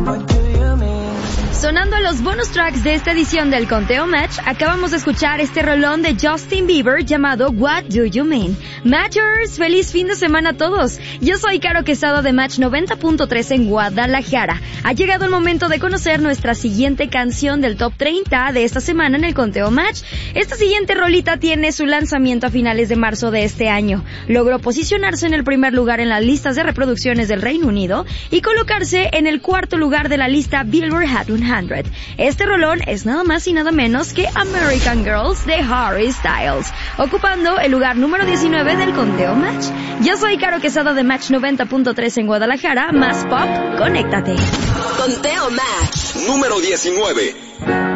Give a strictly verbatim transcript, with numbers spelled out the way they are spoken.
Sonando los bonus tracks de esta edición del Conteo Match, acabamos de escuchar este rolón de Justin Bieber llamado What Do You Mean. Matchers, feliz fin de semana a todos. Yo soy Caro Quesada de Match noventa punto tres en Guadalajara. Ha llegado el momento de conocer nuestra siguiente canción del Top treinta de esta semana en el Conteo Match. Esta siguiente rolita tiene su lanzamiento a finales de marzo de este año. Logró posicionarse en el primer lugar en las listas de reproducciones del Reino Unido y colocarse en el cuarto lugar de la lista Billboard Hot cien. Este rolón es nada más y nada menos que American Girls de Harry Styles, ocupando el lugar número diecinueve del Conteo Match. Yo soy Caro Quesada de Match noventa punto tres en Guadalajara, más pop, conéctate. Conteo Match número diecinueve.